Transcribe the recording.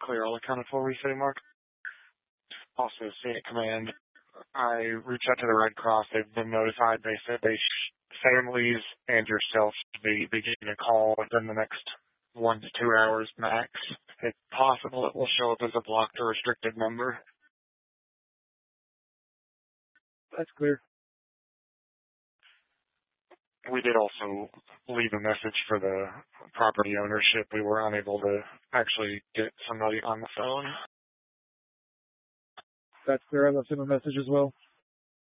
clear, all accounted for, we say, Mark. Also, Scenic Command, I reached out to the Red Cross. They've been notified. They said families and yourself should be getting a call within the next 1 to 2 hours max. If possible, it will show up as a blocked or restricted number. That's clear. We did also leave a message for the property ownership. We were unable to actually get somebody on the phone. That's clear. I left him a message as well.